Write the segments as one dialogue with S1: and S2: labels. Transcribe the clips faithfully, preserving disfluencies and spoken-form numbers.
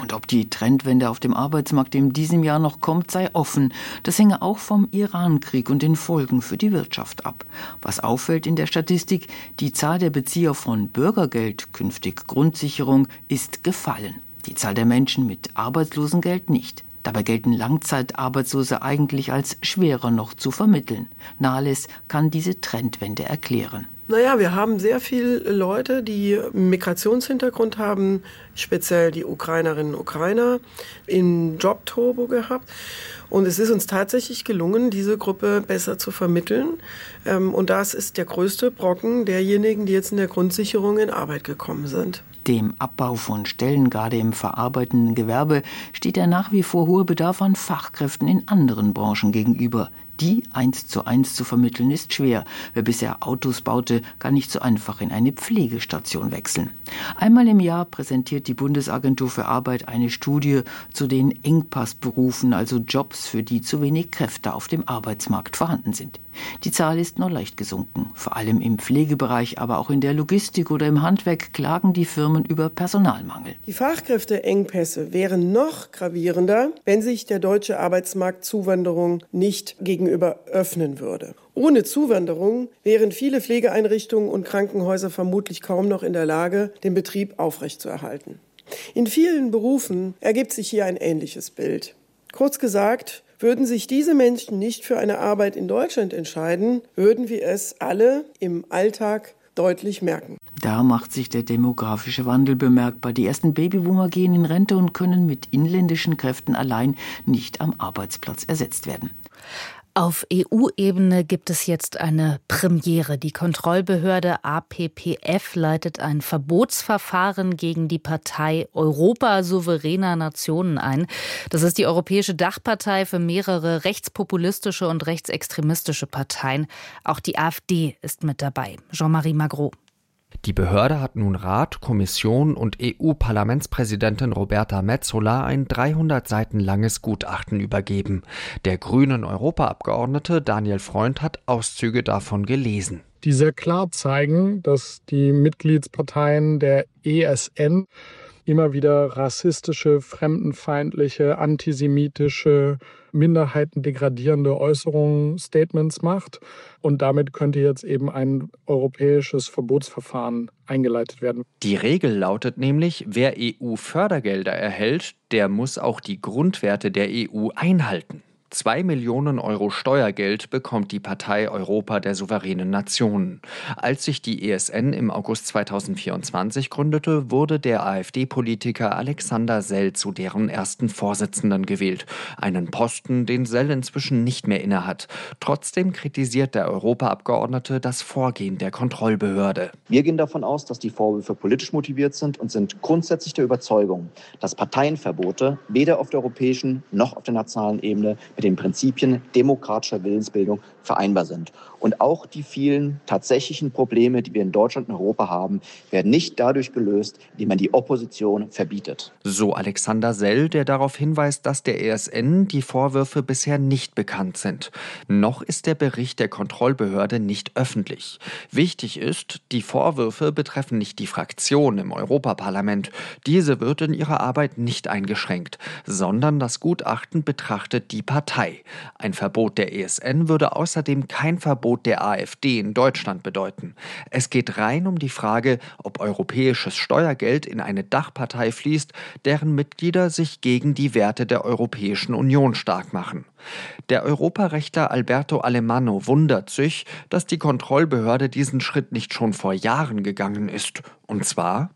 S1: Und ob die Trendwende auf dem Arbeitsmarkt in diesem Jahr noch kommt, sei offen. Das hänge auch vom Iran-Krieg und den Folgen für die Wirtschaft ab. Was auffällt in der Statistik, die Zahl der Bezieher von Bürgergeld, künftig Grundsicherung, ist gefallen. Die Zahl der Menschen mit Arbeitslosengeld nicht. Dabei gelten Langzeitarbeitslose eigentlich als schwerer noch zu vermitteln. Nahles kann diese Trendwende erklären.
S2: Naja, wir haben sehr viele Leute, die einen Migrationshintergrund haben, speziell die Ukrainerinnen und Ukrainer, in Jobturbo gehabt. Und es ist uns tatsächlich gelungen, diese Gruppe besser zu vermitteln. Und das ist der größte Brocken derjenigen, die jetzt in der Grundsicherung in Arbeit gekommen sind.
S1: Dem Abbau von Stellen, gerade im verarbeitenden Gewerbe, steht der nach wie vor hohe Bedarf an Fachkräften in anderen Branchen gegenüber. Die eins zu eins zu vermitteln ist schwer. Wer bisher Autos baute, kann nicht so einfach in eine Pflegestation wechseln. Einmal im Jahr präsentiert die Bundesagentur für Arbeit eine Studie zu den Engpassberufen, also Jobs, für die zu wenig Kräfte auf dem Arbeitsmarkt vorhanden sind. Die Zahl ist nur leicht gesunken. Vor allem im Pflegebereich, aber auch in der Logistik oder im Handwerk klagen die Firmen über Personalmangel.
S2: Die Fachkräfteengpässe wären noch gravierender, wenn sich der deutsche Arbeitsmarkt Zuwanderung nicht gegenüber öffnen würde. Ohne Zuwanderung wären viele Pflegeeinrichtungen und Krankenhäuser vermutlich kaum noch in der Lage, den Betrieb aufrechtzuerhalten. In vielen Berufen ergibt sich hier ein ähnliches Bild. Kurz gesagt, würden sich diese Menschen nicht für eine Arbeit in Deutschland entscheiden, würden wir es alle im Alltag deutlich merken.
S1: Da macht sich der demografische Wandel bemerkbar. Die ersten Babyboomer gehen in Rente und können mit inländischen Kräften allein nicht am Arbeitsplatz ersetzt werden.
S3: Auf E U-Ebene gibt es jetzt eine Premiere. Die Kontrollbehörde A P P F leitet ein Verbotsverfahren gegen die Partei Europa souveräner Nationen ein. Das ist die europäische Dachpartei für mehrere rechtspopulistische und rechtsextremistische Parteien. Auch die AfD ist mit dabei. Jean-Marie Magro.
S4: Die Behörde hat nun Rat, Kommission und E U-Parlamentspräsidentin Roberta Metsola ein dreihundert Seiten langes Gutachten übergeben. Der grünen Europaabgeordnete Daniel Freund hat Auszüge davon gelesen.
S5: Die sehr klar zeigen, dass die Mitgliedsparteien der E S N immer wieder rassistische, fremdenfeindliche, antisemitische, minderheitendegradierende Äußerungen, Statements macht. Und damit könnte jetzt eben ein europäisches Verbotsverfahren eingeleitet werden.
S4: Die Regel lautet nämlich, wer E U-Fördergelder erhält, der muss auch die Grundwerte der E U einhalten. Zwei Millionen Euro Steuergeld bekommt die Partei Europa der souveränen Nationen. Als sich die E S N im August zweitausendvierundzwanzig gründete, wurde der AfD-Politiker Alexander Sell zu deren ersten Vorsitzenden gewählt. Einen Posten, den Sell inzwischen nicht mehr innehat. Trotzdem kritisiert der Europaabgeordnete das Vorgehen der Kontrollbehörde.
S6: Wir gehen davon aus, dass die Vorwürfe politisch motiviert sind und sind grundsätzlich der Überzeugung, dass Parteienverbote weder auf der europäischen noch auf der nationalen Ebene mit den Prinzipien demokratischer Willensbildung vereinbar sind. Und auch die vielen tatsächlichen Probleme, die wir in Deutschland und Europa haben, werden nicht dadurch gelöst, indem man die Opposition verbietet.
S4: So Alexander Sell, der darauf hinweist, dass der E S N die Vorwürfe bisher nicht bekannt sind. Noch ist der Bericht der Kontrollbehörde nicht öffentlich. Wichtig ist, die Vorwürfe betreffen nicht die Fraktion im Europaparlament. Diese wird in ihrer Arbeit nicht eingeschränkt, sondern das Gutachten betrachtet die Partei. Ein Verbot der E S N würde außerdem kein Verbot der AfD in Deutschland bedeuten. Es geht rein um die Frage, ob europäisches Steuergeld in eine Dachpartei fließt, deren Mitglieder sich gegen die Werte der Europäischen Union stark machen. Der Europarechtler Alberto Alemanno wundert sich, dass die Kontrollbehörde diesen Schritt nicht schon vor Jahren gegangen ist. Und zwar: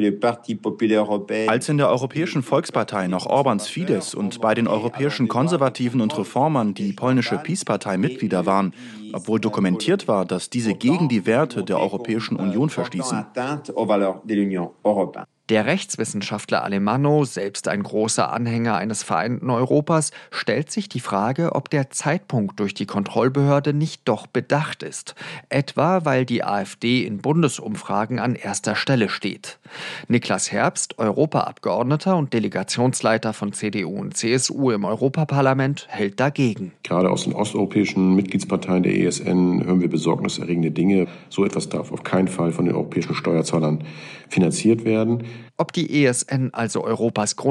S7: Als in der Europäischen Volkspartei noch Orbáns Fidesz und bei den europäischen Konservativen und Reformern die polnische PiS-Partei Mitglieder waren, obwohl dokumentiert war, dass diese gegen die Werte der Europäischen Union verstießen.
S4: Der Rechtswissenschaftler Alemanno, selbst ein großer Anhänger eines vereinten Europas, stellt sich die Frage, ob der Zeitpunkt durch die Kontrollbehörde nicht doch bedacht ist. Etwa, weil die AfD in Bundesumfragen an erster Stelle steht. Niklas Herbst, Europaabgeordneter und Delegationsleiter von C D U und C S U im Europaparlament, hält dagegen.
S8: Gerade aus den osteuropäischen Mitgliedsparteien der E S N hören wir besorgniserregende Dinge. So etwas darf auf keinen Fall von den europäischen Steuerzahlern finanziert werden.
S4: Ob die E S N also Europas Grund